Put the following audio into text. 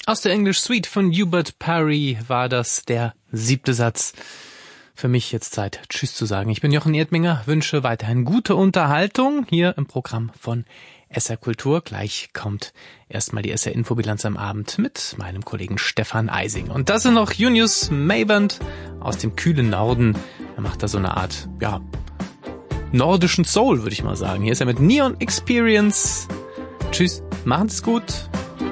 Aus der English Suite von Hubert Parry war das der 7. Satz. Für mich jetzt Zeit, Tschüss zu sagen. Ich bin Jochen Erdminger, wünsche weiterhin gute Unterhaltung hier im Programm von SR Kultur. Gleich kommt erstmal die SR Infobilanz am Abend mit meinem Kollegen Stefan Eising. Und das sind noch Junius Mayband aus dem kühlen Norden. Er macht da so eine Art, nordischen Soul, würde ich mal sagen. Hier ist er mit Neon Experience. Tschüss, machen's gut.